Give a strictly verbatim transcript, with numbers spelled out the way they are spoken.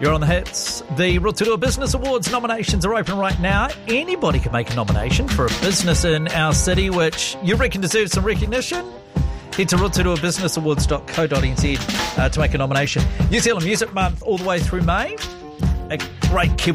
You're on the hits. The Rotorua Business Awards nominations are open right now. Anybody can make a nomination for a business in our city which you reckon deserves some recognition. Head to rotorua business awards dot co dot n z uh, to make a nomination. New Zealand Music Month all the way through May. A great Kiwi